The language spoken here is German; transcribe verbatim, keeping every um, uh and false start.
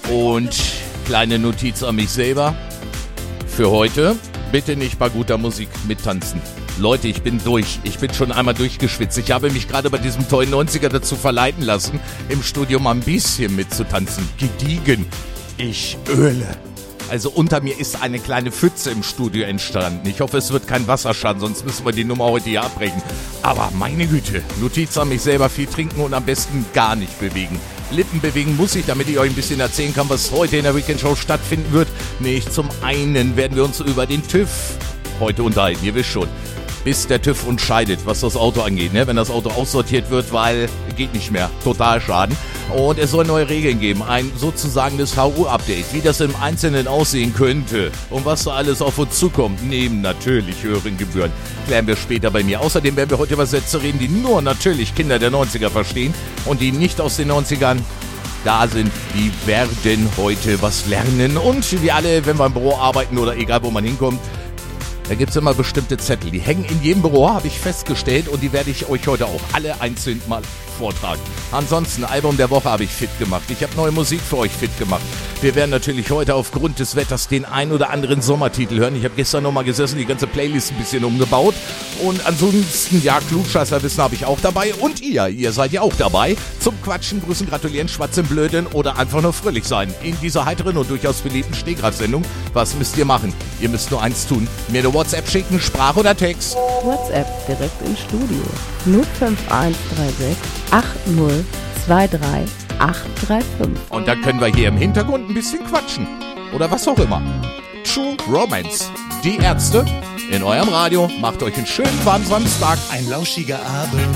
Und kleine Notiz an mich selber. Für heute bitte nicht bei guter Musik mittanzen. Leute, ich bin durch. Ich bin schon einmal durchgeschwitzt. Ich habe mich gerade bei diesem tollen neunziger dazu verleiten lassen, im Studio mal ein bisschen mitzutanzen. Gediegen. Ich öle. Also unter mir ist eine kleine Pfütze im Studio entstanden. Ich hoffe, es wird kein Wasserschaden, sonst müssen wir die Nummer heute hier abbrechen. Aber meine Güte, Notiz an mich selber, viel trinken und am besten gar nicht bewegen. Lippen bewegen muss ich, damit ich euch ein bisschen erzählen kann, was heute in der Weekend Show stattfinden wird. Nicht zum einen werden wir uns über den TÜV heute unterhalten, ihr wisst schon. Bis der TÜV uns scheidet, was das Auto angeht, ne? Wenn das Auto aussortiert wird, weil geht nicht mehr, total Schaden. Und es soll neue Regeln geben, ein sozusagen das H U-Update, wie das im Einzelnen aussehen könnte und was da alles auf uns zukommt, neben natürlich höheren Gebühren, klären wir später bei mir. Außerdem werden wir heute über Sätze reden, die nur natürlich Kinder der neunziger verstehen und die nicht aus den neunzigern da sind, die werden heute was lernen. Und wir alle, wenn wir im Büro arbeiten oder egal wo man hinkommt, da gibt es immer bestimmte Zettel, die hängen in jedem Büro, habe ich festgestellt, und die werde ich euch heute auch alle einzeln mal vortragen. Ansonsten, Album der Woche habe ich fit gemacht. Ich habe neue Musik für euch fit gemacht. Wir werden natürlich heute aufgrund des Wetters den ein oder anderen Sommertitel hören. Ich habe gestern noch mal gesessen, die ganze Playlist ein bisschen umgebaut. Und ansonsten, ja, Klugscheißerwissen habe ich auch dabei. Und ihr, ihr seid ja auch dabei. Zum Quatschen, Grüßen, Gratulieren, Schwatzen, Blöden oder einfach nur fröhlich sein. In dieser heiteren und durchaus beliebten Stehgreifsendung. Was müsst ihr machen? Ihr müsst nur eins tun. Mir eine WhatsApp schicken, Sprach oder Text. WhatsApp direkt ins Studio. null fünf eins drei sechs acht null zwei drei acht drei fünf. Und dann können wir hier im Hintergrund ein bisschen quatschen. Oder was auch immer. True Romance. Die Ärzte in eurem Radio. Macht euch einen schönen warmen Samstag. Ein lauschiger Abend